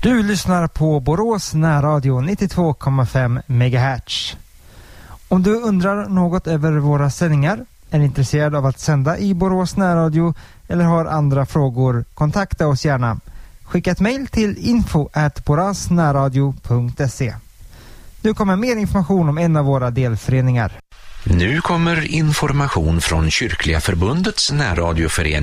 Du lyssnar på Borås närradio 92,5 MHz. Om du undrar något över våra sändningar, är intresserad av att sända i Borås närradio eller har andra frågor, kontakta oss gärna. Skicka ett mejl till info@borasnärradio.se. Nu kommer mer information om en av våra delföreningar. Nu kommer information från Kyrkliga förbundets närradioförening.